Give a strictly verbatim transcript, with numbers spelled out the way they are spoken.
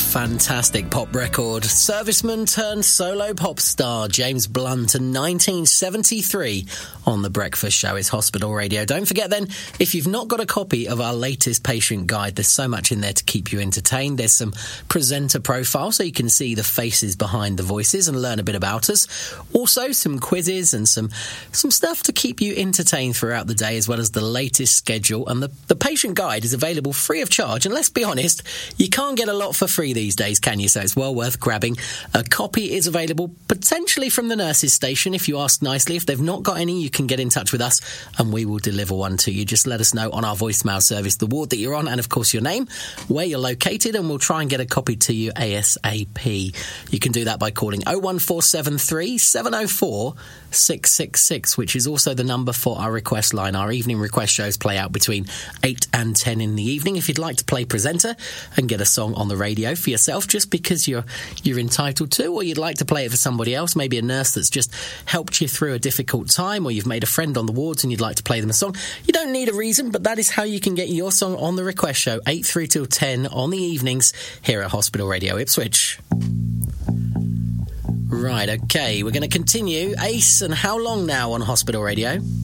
Fantastic pop record. Serviceman turned solo pop star James Blunt in nineteen seventy-three on The Breakfast Show is Hospital Radio. Don't forget then, if you've not got a copy of our latest patient guide, there's so much in there to keep you entertained. There's some presenter profiles so you can see the faces behind the voices and learn a bit about us. Also some quizzes and some some stuff to keep you entertained throughout the day, as well as the latest schedule. And the, the patient guide is available free of charge. And let's be honest, you can't get a lot for free these days, can you? So it's well worth grabbing. A copy is available potentially from the nurses station if you ask nicely. If they've not got any, you can get in touch with us and we will deliver one to you. Just let us know on our voicemail service the ward that you're on and of course your name, where you're located, and we'll try and get a copy to you ASAP. You can do that by calling oh one four seven three, seven oh four, six six six, which is also the number for our request line. Our evening request shows play out between eight and ten in the evening. If you'd like to play presenter and get a song on the radio for yourself just because you're you're entitled to, or you'd like to play it for somebody else, maybe a nurse that's just helped you through a difficult time, or you've made a friend on the wards and you'd like to play them a song, you don't need a reason, but that is how you can get your song on the request show, eight through till ten on the evenings here at Hospital Radio Ipswich. Right, okay, we're going to continue. Ace and How Long Now on Hospital Radio.